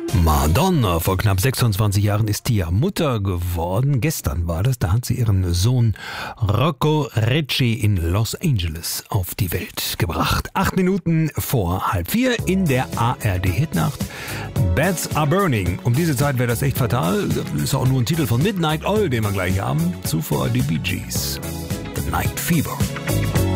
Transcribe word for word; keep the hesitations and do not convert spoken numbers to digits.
Madonna, vor knapp sechsundzwanzig Jahren ist die ja Mutter geworden. Gestern war das, da hat sie ihren Sohn Rocco Recci in Los Angeles auf die Welt gebracht. Acht Minuten vor halb vier in der A R D-Hitnacht. Bats Are Burning. Um diese Zeit wäre das echt fatal. Das ist auch nur ein Titel von Midnight Oil, den wir gleich haben. Zuvor die Bee Gees. The Night Fever.